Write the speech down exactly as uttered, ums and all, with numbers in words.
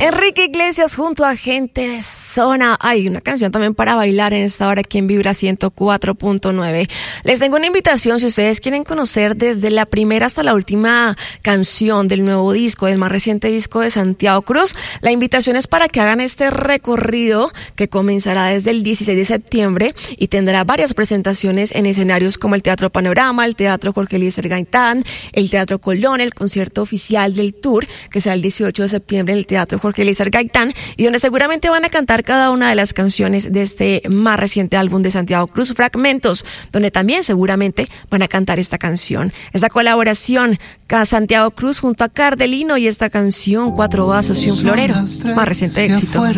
Enrique Iglesias junto a Gente de Zona. Hay una canción también para bailar en esta hora aquí en Vibra ciento cuatro punto nueve. Les tengo una invitación si ustedes quieren conocer desde la primera hasta la última canción del nuevo disco, del más reciente disco de Santiago Cruz. La invitación es para que hagan este recorrido que comenzará desde el dieciséis de septiembre y tendrá varias presentaciones en escenarios como el Teatro Panorama, el Teatro Jorge Eliezer Gaitán, el Teatro Colón, el concierto oficial del tour que será el dieciocho de septiembre en el Teatro Jorge Jorge Eliezer Gaitán, y donde seguramente van a cantar cada una de las canciones de este más reciente álbum de Santiago Cruz, Fragmentos, donde también seguramente van a cantar esta canción. Esta colaboración con Santiago Cruz junto a Cardelino y esta canción Cuatro Vasos y un Florero, más reciente éxito.